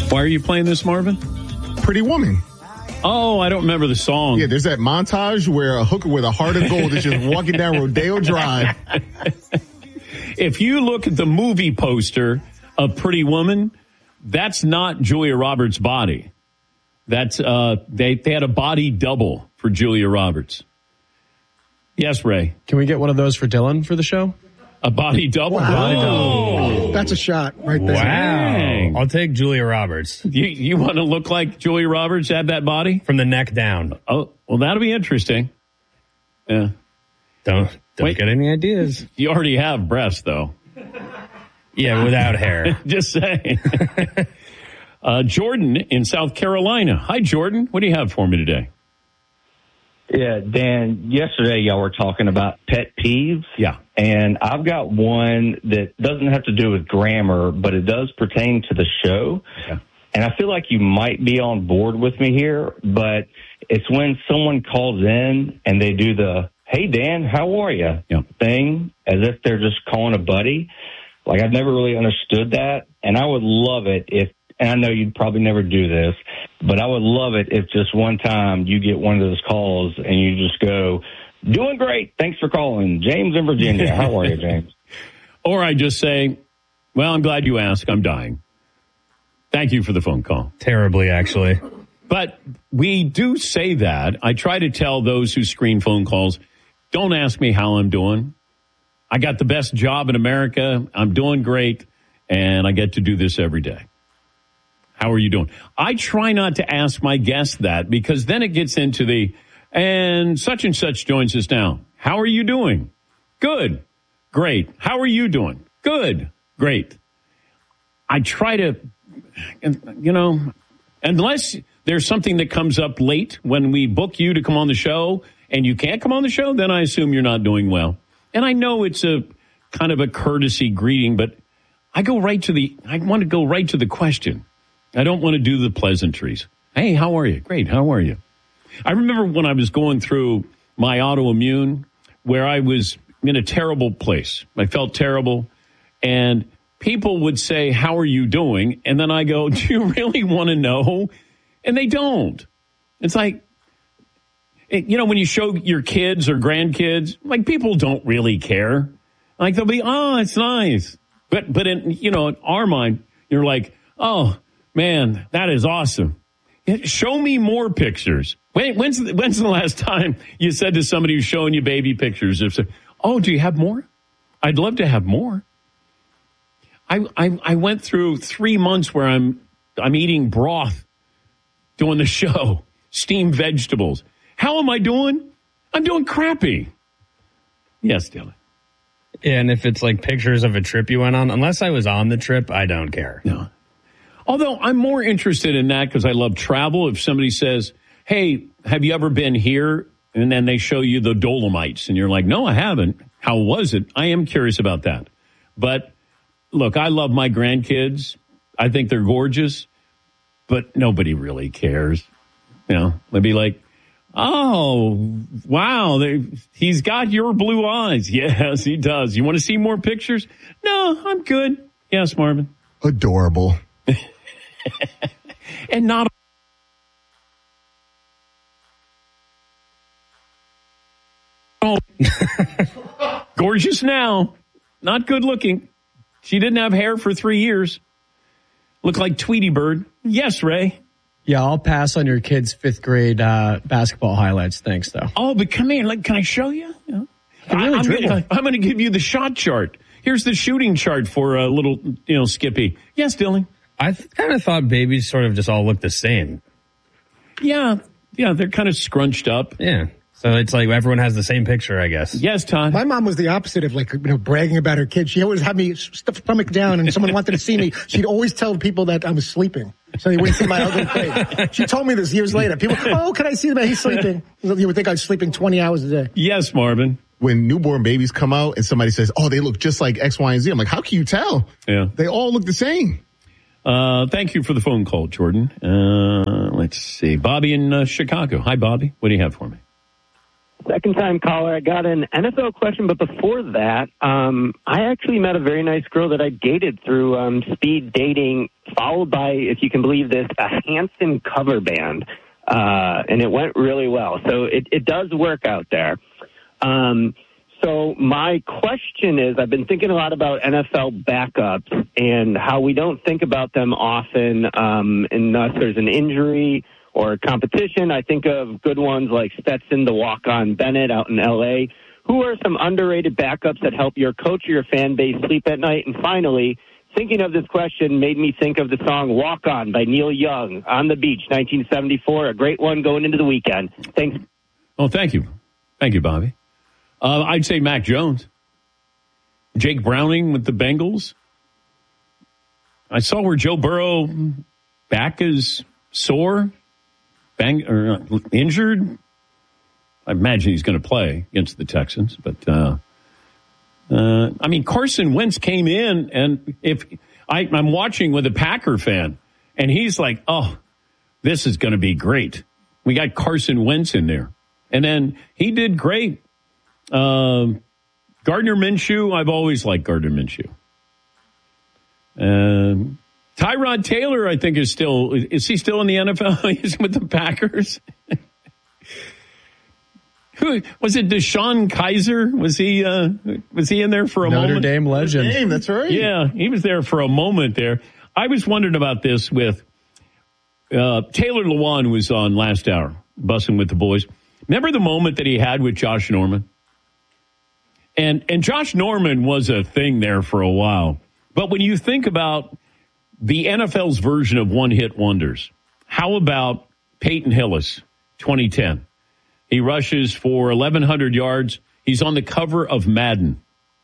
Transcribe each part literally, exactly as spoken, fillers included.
Why are you playing this, Marvin? Pretty Woman. Oh, I don't remember the song. Yeah, there's that montage where a hooker with a heart of gold is just walking down Rodeo Drive. If you look at the movie poster of Pretty Woman, that's not Julia Roberts' body. That's uh, they they had a body double for Julia Roberts. Yes, Ray. Can we get one of those for Dylan for the show? A body double. Wow. Body double. That's a shot right there. Wow. Dang. I'll take Julia Roberts. You you want to look like Julia Roberts? Have that body From the neck down. Oh, well, that'll be interesting. Yeah. Don't, don't Wait. get any ideas. You already have breasts, though. Yeah, without hair. Just saying. uh, Jordan in South Carolina. Hi, Jordan. What do you have for me today? Yeah, Dan, yesterday y'all were talking about pet peeves. Yeah. And I've got one that doesn't have to do with grammar, but it does pertain to the show. Okay. And I feel like you might be on board with me here, but it's when someone calls in and they do the, hey, Dan, how are you Yeah. thing, as if they're just calling a buddy. Like, I've never really understood that. And I would love it if, and I know you'd probably never do this, but I would love it if just one time you get one of those calls and you just go, doing great. Thanks for calling. James in Virginia. How are you, James? Or I just say, well, I'm glad you asked. I'm dying. Thank you for the phone call. Terribly, actually. But we do say that. I try to tell those who screen phone calls, don't ask me how I'm doing. I got the best job in America. I'm doing great, and I get to do this every day. How are you doing? I try not to ask my guests that because then it gets into the, and such and such joins us now. How are you doing? Good. Great. How are you doing? Good. Great. I try to, you know, unless there's something that comes up late when we book you to come on the show and you can't come on the show, then I assume you're not doing well. And I know it's a kind of a courtesy greeting, but I go right to the, I want to go right to the question. I don't want to do the pleasantries. Hey, how are you? Great. How are you? I remember when I was going through my autoimmune where I was in a terrible place. I felt terrible. And people would say, how are you doing? And then I go, do you really want to know? And they don't. It's like, you know, when you show your kids or grandkids, like people don't really care. Like they'll be, oh, it's nice. But, but in, you know, in our mind, you're like, oh, man, that is awesome. Show me more pictures. When, when's, the, when's the last time you said to somebody who's showing you baby pictures, if, oh, do you have more? I'd love to have more. I, I I went through three months where I'm I'm eating broth, doing the show, steamed vegetables. How am I doing? I'm doing crappy. Yes, Dylan. Yeah, and if it's like pictures of a trip you went on, unless I was on the trip, I don't care. No. Although I'm more interested in that because I love travel. If somebody says, hey, have you ever been here? And then they show you the Dolomites and you're like, no, I haven't. How was it? I am curious about that. But look, I love my grandkids. I think they're gorgeous, but nobody really cares. You know, they'd be like, oh, wow, they, he's got your blue eyes. Yes, he does. You want to see more pictures? No, I'm good. Yes, Marvin. Adorable. And not all gorgeous now, not good looking. She didn't have hair for three years. Looked like Tweety Bird. Yes, Ray. Yeah, I'll pass on your kid's fifth grade uh, basketball highlights. Thanks, though. Oh, but come here. Like, can I show you? Yeah. Really I, I'm dribble. gonna, I'm going to give you the shot chart. Here's the shooting chart for a little, you know, Skippy. Yes, Dylan. I th- kind of thought babies sort of just all look the same. Yeah, yeah, they're kind of scrunched up. Yeah. So it's like everyone has the same picture, I guess. Yes, Todd. My mom was the opposite of like, you know, bragging about her kids. She always had me stuff stomach down and someone wanted to see me. She'd always tell people that I was sleeping so they wouldn't see my ugly face. She told me this years later. People, oh, can I see that he's sleeping? You would think I was sleeping twenty hours a day. Yes, Marvin. When newborn babies come out and somebody says, oh, they look just like X, Y, and Z. I'm like, how can you tell? Yeah. They all look the same. Uh, thank you for the phone call, Jordan. Uh, let's see. Bobby in uh, Chicago. Hi, Bobby. What do you have for me? second time caller. I got an N F L question, but before that, um, I actually met a very nice girl that I dated through um, speed dating, followed by, if you can believe this, a Hanson cover band. Uh, and it went really well. So it, it does work out there. Um, so my question is, I've been thinking a lot about N F L backups and how we don't think about them often um, unless there's an injury or competition. I think of good ones like Stetson, the walk-on Bennett out in L A. Who are some underrated backups that help your coach or your fan base sleep at night? And finally, thinking of this question made me think of the song Walk On by Neil Young, On the Beach, nineteen seventy-four, a great one going into the weekend. Thanks. Oh, thank you. Thank you, Bobby. Uh, I'd say Mac Jones. Jake Browning with the Bengals. I saw where Joe Burrow back is sore, bang, or uh, injured. I imagine he's going to play against the Texans, but uh, uh, I mean Carson Wentz came in, and if I, I'm watching with a Packer fan, and he's like, "Oh, this is going to be great." We got Carson Wentz in there, and then he did great. Uh, Gardner Minshew, I've always liked Gardner Minshew. Uh, Tyrod Taylor, I think, is still is he still in the N F L? He's with the Packers. Who was it? Deshaun Kaiser? Was he? Uh, was he in there for a Notre moment? Notre Dame legend. Notre Dame, that's right. Yeah, he was there for a moment there. I was wondering about this with uh, Taylor Lewan was on last hour, bussing with the boys. Remember the moment that he had with Josh Norman? And and Josh Norman was a thing there for a while. But when you think about the N F L's version of one-hit wonders, how about Peyton Hillis, twenty ten? He rushes for eleven hundred yards. He's on the cover of Madden.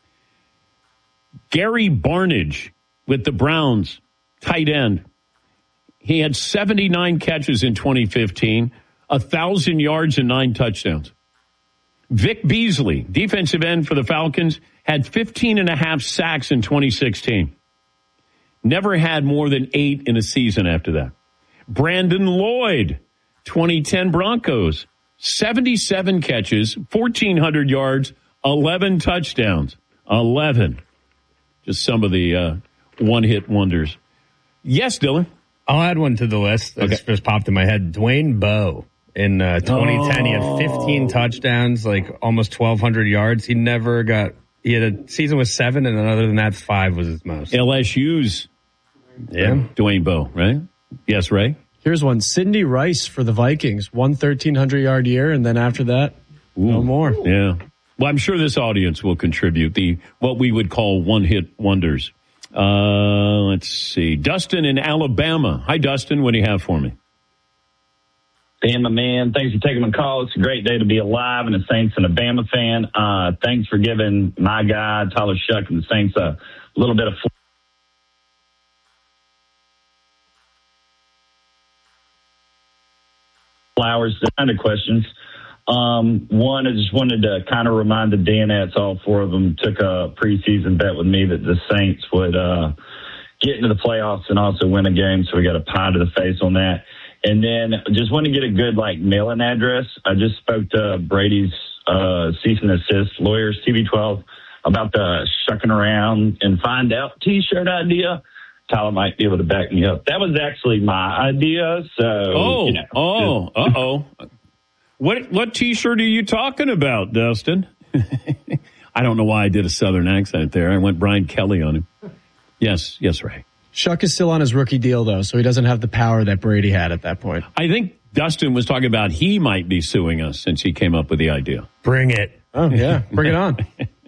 Gary Barnidge with the Browns, tight end. He had seventy-nine catches in twenty fifteen, one thousand yards and nine touchdowns. Vic Beasley, defensive end for the Falcons, had fifteen and a half sacks in twenty sixteen. Never had more than eight in a season after that. Brandon Lloyd, twenty ten Broncos, seventy-seven catches, fourteen hundred yards, eleven touchdowns. eleven. Just some of the uh, one-hit wonders. Yes, Dylan? I'll add one to the list that Okay. just popped in my head. Dwayne Bowe. In uh, twenty ten, oh. He had fifteen touchdowns, like almost twelve hundred yards. He never got, he had a season with seven, and then other than that, five was his most. L S U's Yeah. Dwayne Bowe, right? Yes, Ray? Here's one. Sidney Rice for the Vikings. One thirteen hundred yard year, and then after that, Ooh. no more. Yeah. Well, I'm sure this audience will contribute the what we would call one-hit wonders. Uh, let's see. Dustin in Alabama. Hi, Dustin. What do you have for me? Bama man, thanks for taking my call. It's a great day to be alive and a Saints and a Bama fan. Uh, thanks for giving my guy, Tyler Shuck, and the Saints a little bit of flowers. Kind of questions. Um, one, I just wanted to kind of remind the Danettes, all four of them took a preseason bet with me that the Saints would uh, get into the playoffs and also win a game, so we got a pie to the face on that. And then just want to get a good, like, mailing address. I just spoke to Brady's uh, cease and assist lawyers, T V twelve, about the shucking around and find out T-shirt idea. Tyler might be able to back me up. That was actually my idea. So, Oh, you know, oh, just, uh-oh. What, what T-shirt are you talking about, Dustin? I don't know why I did a Southern accent there. I went Brian Kelly on him. Yes, yes, Ray. Shuck is still on his rookie deal, though, so he doesn't have the power that Brady had at that point. I think Dustin was talking about he might be suing us since he came up with the idea. Bring it. Oh, yeah. Bring it on.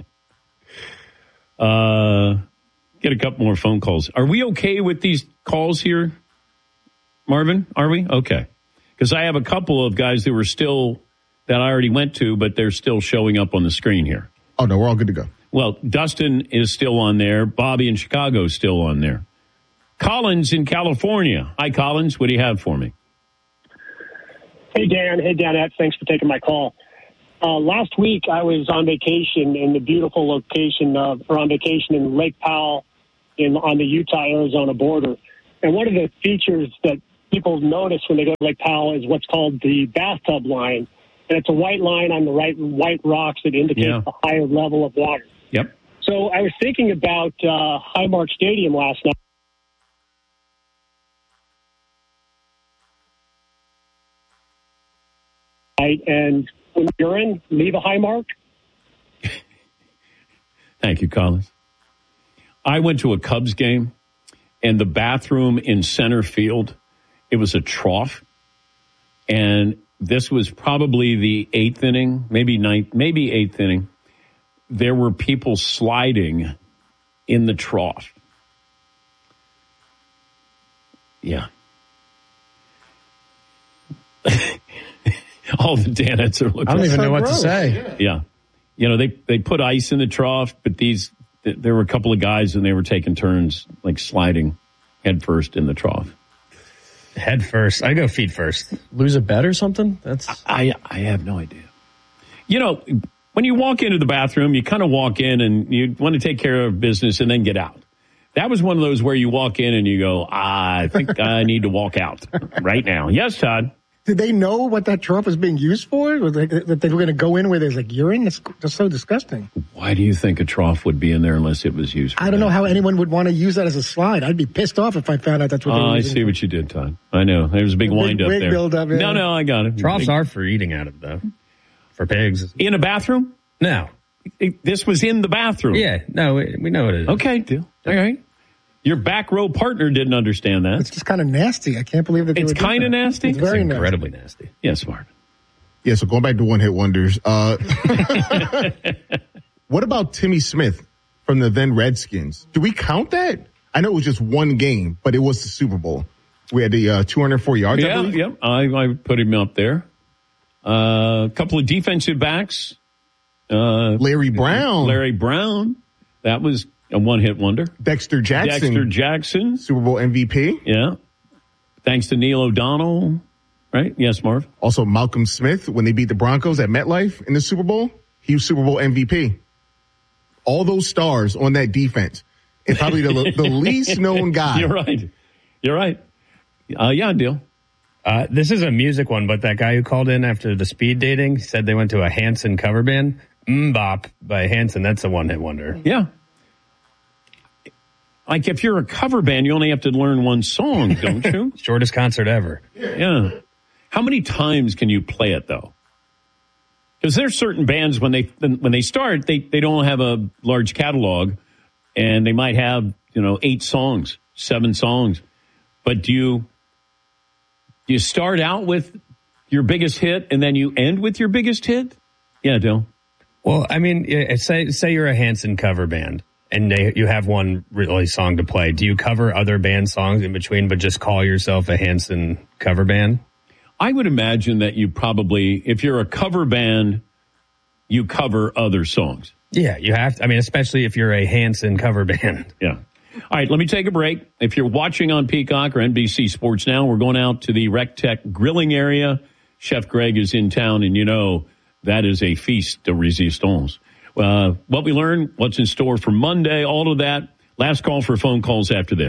Uh, get a couple more phone calls. Are we okay with these calls here, Marvin? Are we? Okay. Because I have a couple of guys that were still, that I already went to, but they're still showing up on the screen here. Oh, no, we're all good to go. Well, Dustin is still on there. Bobby in Chicago is still on there. Collins in California. Hi, Collins. What do you have for me? Hey, Dan. Hey, Danette. Thanks for taking my call. Uh, last week, I was on vacation in the beautiful location of, or on vacation in Lake Powell in, on the Utah-Arizona border. And one of the features that people notice when they go to Lake Powell is what's called the bathtub line. and it's a white line on the right, white rocks that indicate Yeah. the higher level of water. Yep. So I was thinking about uh, Highmark Stadium last night. And when you're in, leave a high mark. Thank you, Collins. I went to a Cubs game, and the bathroom in center field, it was a trough. And this was probably the eighth inning, maybe ninth, maybe eighth inning. There were people sliding in the trough. Yeah. All the Danettes are looking. I don't even so know what gross. to say. Yeah. You know, they, they put ice in the trough, but these, th- there were a couple of guys and they were taking turns like sliding head first in the trough. Head first. I go feet first. Lose a bet or something? That's I, I have no idea. You know, when you walk into the bathroom, you kind of walk in and you want to take care of business and then get out. That was one of those where you walk in and you go, ah, I think I need to walk out right now. Yes, Todd. Did they know what that trough was being used for? Or they, that they were going to go in where there's like urine? That's, that's so disgusting. Why do you think a trough would be in there unless it was used for I don't that? know how anyone would want to use that as a slide. I'd be pissed off if I found out that's what they Oh, were I using. see what you did, Todd. I know. There was a big, Big wind up wig there. build-up, yeah. No, no, I got it. Troughs Big- are for eating out of, though. For pigs. in a bathroom? No. It- this was in the bathroom. Yeah, no, we, we know what it is. Okay, deal. All right. Your back row partner didn't understand that. It's just kind of nasty. I can't believe that they It's would do kinda that. nasty? It's very It's nasty. incredibly nasty. Yeah, smart. Yeah, so going back to one hit wonders. Uh, what about Timmy Smith from the then Redskins? Do we count that? I know it was just one game, but it was the Super Bowl. We had the uh, two hundred four yards, I Yeah, believe. yep. I, I put him up there. Uh, a couple of defensive backs. Uh, Larry Brown. Larry Brown. That was a one-hit wonder. Dexter Jackson. Dexter Jackson. Super Bowl M V P. Yeah. Thanks to Neil O'Donnell. Right? Yes, Marv. Also Malcolm Smith, when they beat the Broncos at MetLife in the Super Bowl, he was Super Bowl M V P. All those stars on that defense. And probably the, the least known guy. You're right. You're right. Uh, yeah, deal. Uh, this is a music one, but that guy who called in after the speed dating said they went to a Hanson cover band. Mbop by Hanson. That's a one-hit wonder. Yeah. Like if you're a cover band, you only have to learn one song, don't you? Shortest concert ever. Yeah. How many times can you play it though? Because there's certain bands when they when they start, they they don't have a large catalog, and they might have you know eight songs, seven songs. But do you do you start out with your biggest hit and then you end with your biggest hit? Yeah, Dill. Well, I mean, yeah, say say you're a Hanson cover band and they, you have one really song to play. Do you cover other band songs in between, but just call yourself a Hanson cover band? I would imagine that you probably, if you're a cover band, you cover other songs. Yeah, you have to. I mean, especially if you're a Hanson cover band. Yeah. All right, let me take a break. If you're watching on Peacock or N B C Sports Now, we're going out to the RecTech grilling area. Chef Greg is in town, and you know that is a feast de resistance. Uh, what we learned, what's in store for Monday, all of that. Last call for phone calls after this.